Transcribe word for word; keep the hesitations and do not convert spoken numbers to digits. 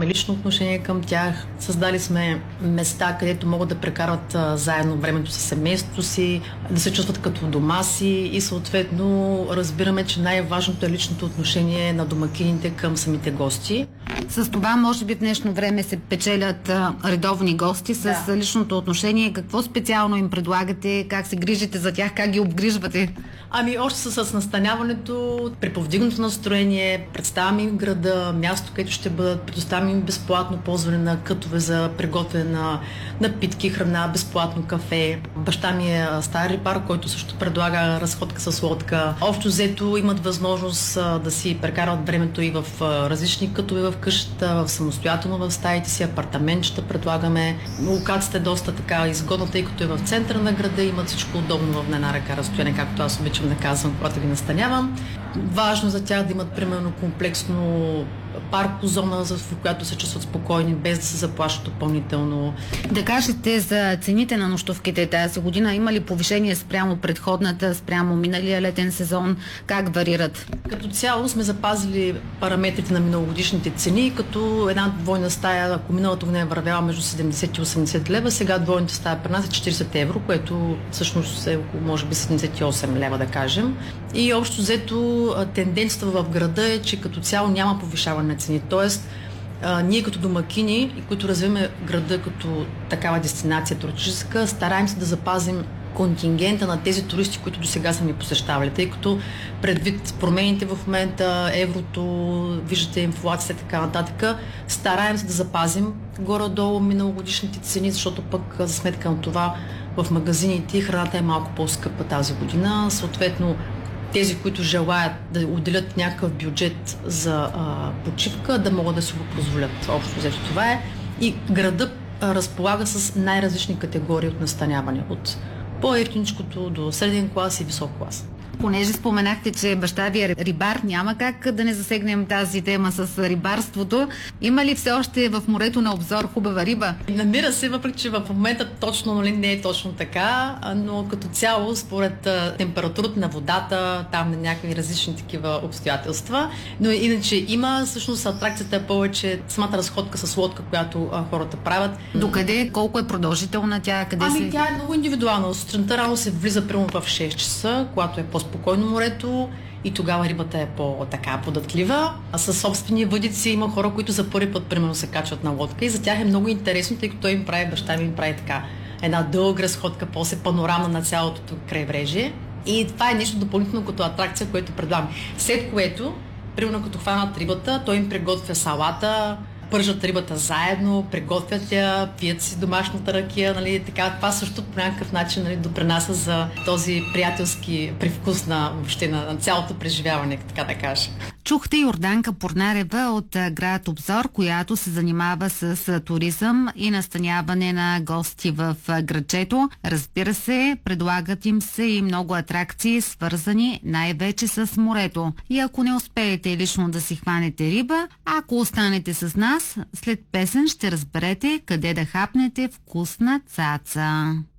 имаме лично отношение към тях. Създали сме места, където могат да прекарват а, заедно времето с семейството си, да се чувстват като дома си и съответно разбираме, че най-важното е личното отношение на домакините към самите гости. С това може би в днешно време се печелят а, редовни гости с да. личното отношение. Какво специално им предлагате? Как се грижите за тях? Как ги обгрижвате? Ами още с, с настаняването, при повдигнато настроение, представяме им града, място, където ще бъдат, предоставяме им безплатно ползване на кътове за приготвяне на напитки, храна, безплатно кафе. Баща ми е стар рибар, който също предлага разходка с лодка. Общо взето имат възможност а, да си прекарват времето и в а, различни кътове в къщата, в самостоятелно в стаите си, апартаментчета предлагаме. Локацията е доста така изгодна, тъй като е в центъра на града, имат всичко удобно в една ръка разстояние, както аз обичам да казвам, когато ги настанявам. Важно за тях да имат примерно комплексно парко зона, в която се чувстват спокойни, без да се заплащат допълнително. Да кажете за цените на нощувките тази година. Има ли повишение спрямо предходната, спрямо миналия летен сезон? Как варират? Като цяло сме запазили параметрите на миналогодишните цени, като една двойна стая, ако миналата година е вървяла между седемдесет и осемдесет лева, сега двойната стая при нас е четиридесет евро, което всъщност е около може би седемдесет и осем лева, да кажем. И общо взето тенденцията в града е, че като цяло няма повишаване на цени. Тоест, а, ние като домакини, които развиваме града като такава дестинация туристическа, стараем се да запазим контингента на тези туристи, които до сега са ни посещавали, тъй като предвид промените в момента, еврото, виждате инфлацията и така нататък, стараем се да запазим горе-долу миналогодишните цени, защото пък за сметка на това в магазините храната е малко по-скъпа тази година. Съответно, тези, които желаят да отделят някакъв бюджет за а, почивка, да могат да си го позволят. Общо взето това е. И града а, разполага с най-различни категории от настаняване. От по-евтиничкото до среден клас и висок клас. Понеже споменахте, че баща ви е рибар, няма как да не засегнем тази тема с рибарството. Има ли все още в морето на обзор хубава риба? Намира се, въпреки че в момента точно, нали, не е точно така, но като цяло, според температурата на водата, там на някакви различни такива обстоятелства. Но иначе има, всъщност атракцията е повече самата разходка с лодка, която а, хората правят. Докъде? Колко е продължителна тя? Къде ами се... тя е много индивидуална. Сутринта рано се влиза примерно в шест часа, когато е по-спокойно морето и тогава рибата е по-така податлива. А със собствени въдици има хора, които за първи път примерно се качват на лодка и за тях е много интересно, тъй като той им прави, баща ми им прави така една дълга разходка, после панорама на цялото крайбрежие. И това е нещо допълнително като атракция, което предлагам. След което, примерно като хванат рибата, той им приготвя салата, пържат рибата заедно, приготвят я, пият си домашната ракия, нали, така. Това също по някакъв начин, нали, допринася за този приятелски привкус на въобще на, на цялото преживяване, така да кажа. Чухте Йорданка Порнарева от град Обзор, която се занимава с туризъм и настаняване на гости в градчето. Разбира се, предлагат им се и много атракции, свързани най-вече с морето. И ако не успеете лично да си хванете риба, ако останете с нас, след песен ще разберете къде да хапнете вкусна цаца.